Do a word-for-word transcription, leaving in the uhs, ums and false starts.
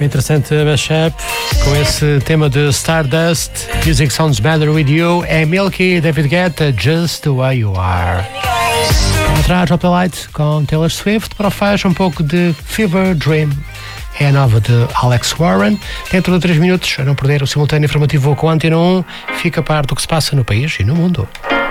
Interessante mashup com esse tema de Stardust. Music Sounds Better With You. É Milky, David Guetta, Just The Way You Are. Atrás, Drop the Light com Taylor Swift. Para o fecho, um pouco de Fever Dream. É a nova de Alex Warren. Dentro de três minutos, a não perder o simultâneo informativo com a Antena um. Fica a par do que se passa no país e no mundo.